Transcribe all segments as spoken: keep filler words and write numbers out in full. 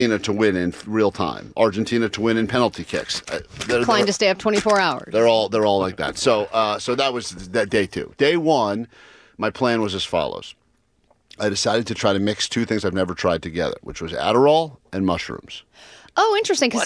to win in real time. Argentina to win in penalty kicks. Uh, they're, Inclined they're, to stay up twenty-four hours. They're all they're all like that. So uh, so that was that day two. Day one, my plan was as follows. I decided to try to mix two things I've never tried together, which was Adderall and mushrooms. Oh, interesting. Because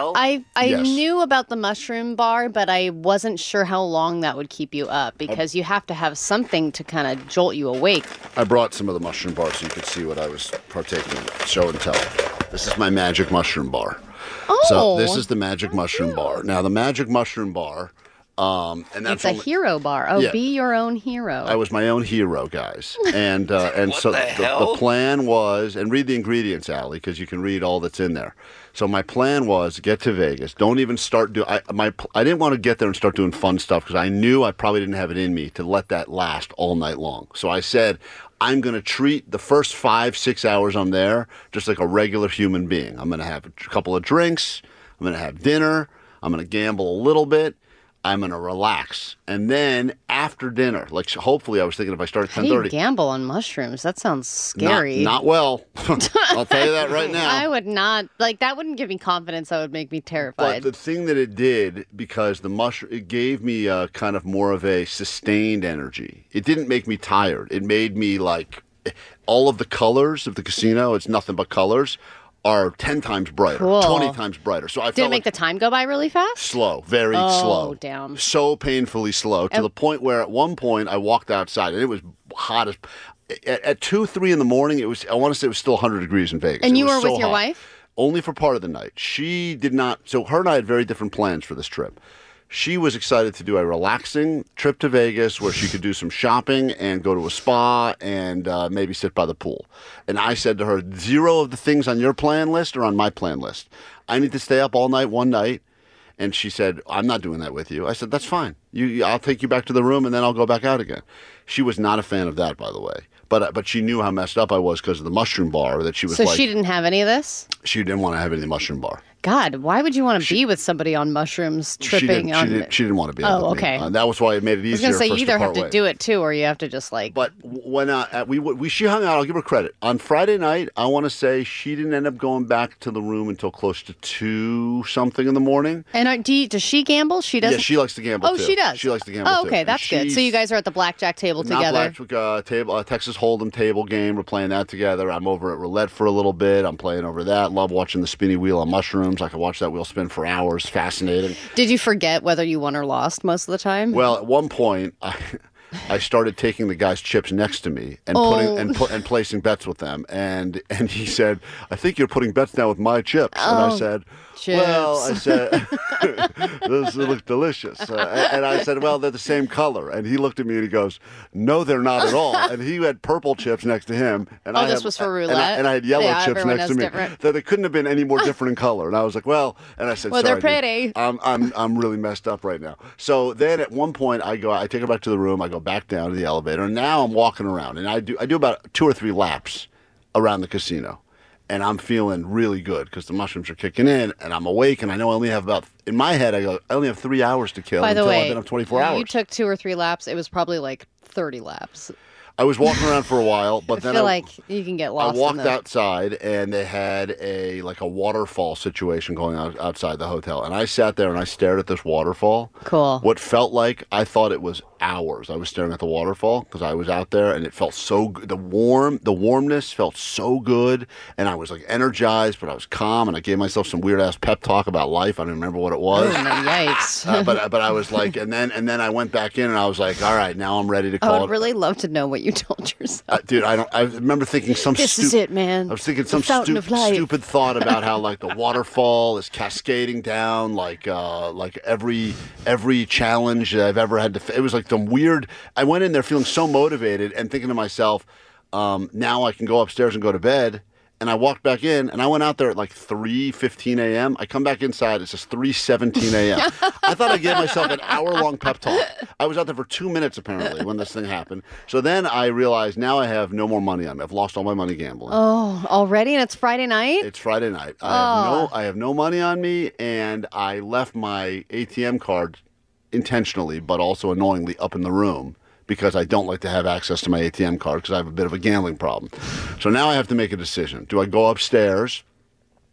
I I Yes. knew about the mushroom bar, but I wasn't sure how long that would keep you up because you have to have something to kind of jolt you awake. I brought some of the mushroom bars so you could see what I was partaking in. Show and tell. This is my magic mushroom bar. Oh. So this is the magic mushroom bar. Now the magic mushroom bar, um, and that's It's a only, hero bar. Oh, Yeah. be your own hero. I was my own hero, guys. And uh, and What so the the, hell? the plan was, and read the ingredients, Allie, because you can read all that's in there. So my plan was get to Vegas. Don't even start do I my I didn't want to get there and start doing fun stuff because I knew I probably didn't have it in me to let that last all night long. So I said I'm going to treat the first five six hours I'm there just like a regular human being. I'm going to have a couple of drinks. I'm going to have dinner. I'm going to gamble a little bit. I'm going to relax. And then after dinner, like hopefully I was thinking if I start at How ten do you thirty. gamble on mushrooms? That sounds Not, scary. not well. I'll tell you that right now. I would not like that. Wouldn't give me confidence. That would make me terrified. But the thing that it did, because the mushroom, it gave me a kind of more of a sustained energy. It didn't make me tired. It made me like all of the colors of the casino. It's nothing but colors. Are ten times brighter, Cool. twenty times brighter. So I Did felt it make like the time go by really fast? slow, very Oh, slow. damn. So painfully slow to And- the point where at one point I walked outside and it was hot as. At, at two, three in the morning, it was. I want to say it was still one hundred degrees in Vegas. And It you was were so with your hot. wife? Only for part of the night. She did not. So her and I had very different plans for this trip. She was excited to do a relaxing trip to Vegas where she could do some shopping and go to a spa and uh, maybe sit by the pool. And I said to her, zero of the things on your plan list are on my plan list. I need to stay up all night one night. And she said, I'm not doing that with you. I said, that's fine. You, I'll take you back to the room and then I'll go back out again. She was not a fan of that, by the way. But, uh, but she knew how messed up I was because of the mushroom bar that she was So like. she didn't have any of this? She didn't want to have any of the mushroom bar. God, why would you want to be with somebody on mushrooms She tripping didn't, on? she, didn't, she didn't want to be. Oh, with me. okay. Uh, that was why it made it I was easier gonna say for you us either to have part to ways. do it too, or you have to just like. But when uh, we we she hung out, I'll give her credit. On Friday night, I want to say she didn't end up going back to the room until close to two something in the morning. And are, do you, does she gamble? She doesn't. Yeah, she likes to gamble. Oh, too. she does. She likes to gamble. Oh, too. okay, And that's good. So you she's- guys are at the blackjack table Not together. blackjack, uh, table, uh, Texas Hold'em table game. We're playing that together. I'm over at roulette for a little bit. I'm playing over that. Love watching the spinny wheel on mushrooms. I could watch that wheel spin for hours. Fascinating. Did you forget whether you won or lost most of the time? Well, at one point, I, I started taking the guy's chips next to me and Oh. putting and put and placing bets with them, and and he said, "I think you're putting bets down with my chips." And I Oh, said, "Well," I chips. said, "Those look delicious," uh, and and I said, "Well, they're the same color." And he looked at me and he goes, "No, they're not at all." And he had purple chips next to him, and Oh, I this had, was for and I, roulette? and I had yellow Yeah, chips everyone next has to me. different- That they couldn't have been any more different in color. And I was like, "Well," and I said, Well, they're "Sorry, dude. pretty. I'm I'm I'm really messed up right now." So then at one point I go, I take her back to the room, I go back down to the elevator, and now I'm walking around, and I do I do about two or three laps around the casino, and I'm feeling really good because the mushrooms are kicking in, and I'm awake, and I know I only have about in my head I go I only have three hours to kill By the until way, I've been up twenty-four you hours. took two or three laps. It was probably like thirty laps. I was walking around for a while, but I then feel I, like you can get I lost. walked in the... outside and they had a like a waterfall situation going on outside the hotel, and I sat there and I stared at this waterfall. Cool. What felt like I thought it was hours. I was staring at the waterfall because I was out there, and it felt so good. The warm, the warmness felt so good, and I was like energized, but I was calm, and I gave myself some weird ass pep talk about life. I don't remember what it was. Oh, yikes. Uh, but but I was like, and then and then I went back in and I was like, all right, now I'm ready to I call would it. really love to know what you told yourself. Uh, dude, I don't. I remember thinking some. This stu- is it, man. I was thinking The some fountain stu- of life. stupid thought about how like the waterfall is cascading down, like uh, like every every challenge that I've ever had to. F- it was like some weird. I went in there feeling so motivated and thinking to myself, um, now I can go upstairs and go to bed. And I walked back in, and I went out there at like three fifteen a.m. I come back inside, it says three seventeen a.m. I thought I gave myself an hour-long pep talk. I was out there for two minutes, apparently, when this thing happened. So then I realized now I have no more money on me. I've lost all my money gambling. Oh, already? And it's Friday night? It's Friday night. I have no I have no money on me, and I left my A T M card intentionally, but also annoyingly up in the room because I don't like to have access to my A T M card because I have a bit of a gambling problem. So now I have to make a decision. Do I go upstairs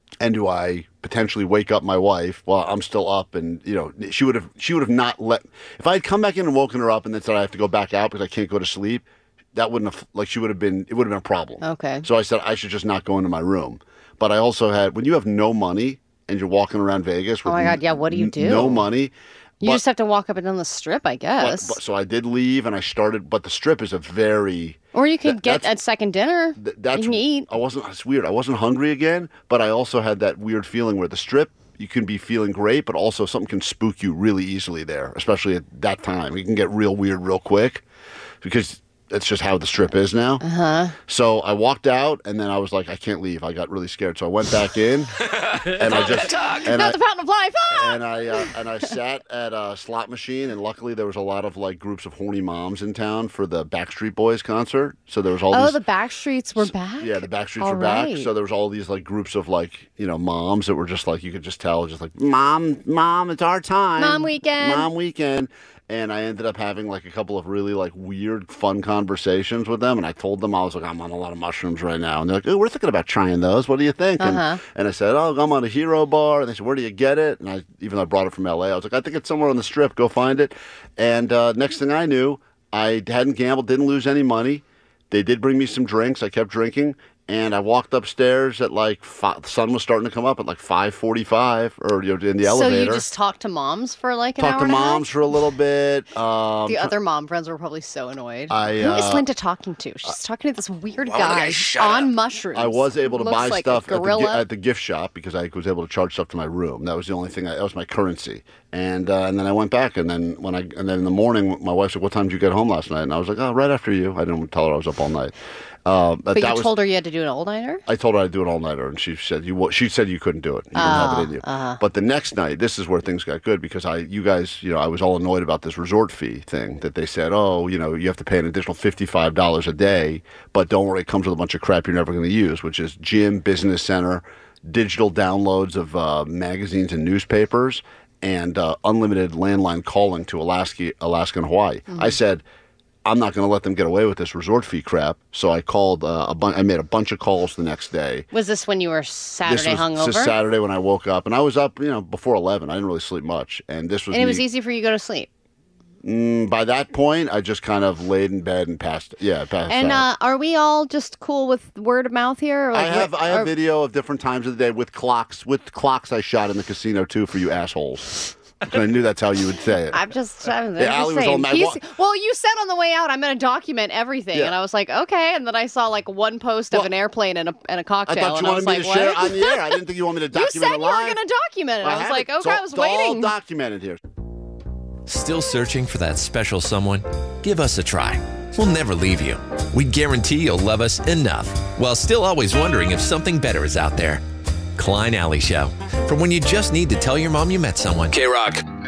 And do I potentially wake up my wife while I'm still up? And you know, she would have she would have not let. If I had come back in and woken her up and then said I have to go back out because I can't go to sleep, that wouldn't have like she would have been. It would have been a problem. Okay. So I said I should just not go into my room. But I also had when you have no money and you're walking around Vegas. With oh my God! Yeah. What do you do? N- no money. You but, just have to walk up and down the strip, I guess. But, but, so I did leave and I started. But the strip is a very. Or you could that, get a second dinner. Th- that's, you can eat. I wasn't. It's weird. I wasn't hungry again, but I also had that weird feeling where the strip, you can be feeling great, but also something can spook you really easily there, especially at that time. It can get real weird real quick because that's just how the strip is now. Uh-huh. So I walked out, and then I was like, I can't leave. I got really scared, so I went back in, and I just and Not I, the fountain of life. Ah! and I uh, and I sat at a slot machine, and luckily there was a lot of like groups of horny moms in town for the Backstreet Boys concert. So there was all Oh, these, the Backstreets were back? yeah, the Backstreets All were back. right. So there was all these like groups of like you know moms that were just like you could just tell just like mom, mom, it's our time, Mom weekend. mom weekend. And I ended up having like a couple of really like weird, fun conversations with them. And I told them I was like, I'm on a lot of mushrooms right now. And they're like, oh, we're thinking about trying those. What do you think? Uh-huh. And, and I said, oh, I'm on a Hero Bar. And they said, where do you get it? And I, even though I brought it from L A, I was like, I think it's somewhere on the strip. Go find it. And uh, next thing I knew, I hadn't gambled, didn't lose any money. They did bring me some drinks. I kept drinking. And I walked upstairs at like five, the sun was starting to come up at like five forty-five, or you know, in the So elevator. you just talked to moms for like an Talked hour to and a half? moms for a little bit. Um, The other mom friends were probably so annoyed. I, Who is uh, Linda talking to? She's talking to this weird Why would the guy guy shut on up? mushrooms. I was able to Looks buy like stuff a at the, gi- gorilla. at the gift shop because I was able to charge stuff to my room. That was the only thing. I, that was my currency. And uh, and then I went back, and then when I and then in the morning, my wife said, "What time did you get home last night?" And I was like, "Oh, right after you." I didn't tell her I was up all night. Uh, but But that you was, told her you had to do an all-nighter? I told her I'd do an all nighter, and she said you. wa- She said you couldn't do it. You didn't have it in you. uh-huh. But the next night, this is where things got good because I, you guys, you know, I was all annoyed about this resort fee thing that they said, oh, you know, you have to pay an additional fifty-five dollars a day, but don't worry, it comes with a bunch of crap you're never going to use, which is gym, business center, digital downloads of uh, magazines and newspapers, and uh, unlimited landline calling to Alaska, Alaska and Hawaii. Mm-hmm. I said, I'm not going to let them get away with this resort fee crap. So I called uh, a bunch. I made a bunch of calls the next day. Was this when you were This Saturday was hungover? just Saturday when I woke up, and I was up, you know, before eleven. I didn't really sleep much, and this was. and it was me- easy for you to go to sleep. Mm, by that point, I just kind of laid in bed and passed. Yeah, passed And out. uh, are we all just cool with word of mouth here? Or I like, have what- I have or- video of different times of the day with clocks with clocks I shot in the casino too for you assholes. And I knew that's how you would say it. I'm just, I'm, Yeah, I'm Allie just was all saying. mad. He's- Well- well, you said on the way out, I'm going to document everything. Yeah. And I was like, okay. And then I saw like one post of Well, an airplane and a, and a I cocktail. thought you and I was wanted me like, to share what? on the air. I didn't think you wanted me to You document said it you were live. going to document it. I, was have like, it. okay, It's all- I was it's all waiting. documented here. Still searching for that special someone? Give us a try. We'll never leave you. We guarantee you'll love us enough while still always wondering if something better is out there. Klein Alley Show. For when you just need to tell your mom you met someone. K-Rock.